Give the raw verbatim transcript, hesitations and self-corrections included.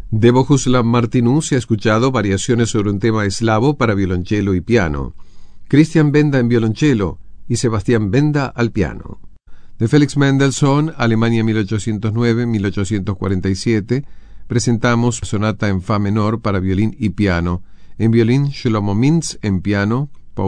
De Bohuslav Martinus se ha escuchado variaciones sobre un tema eslavo para violonchelo y piano. Christian Benda en violonchelo y Sebastián Benda al piano. De Felix Mendelssohn, Alemania mil ochocientos nueve a mil ochocientos cuarenta y siete, presentamos sonata en fa menor para violín y piano. En violín, Shlomo Mintz; en piano,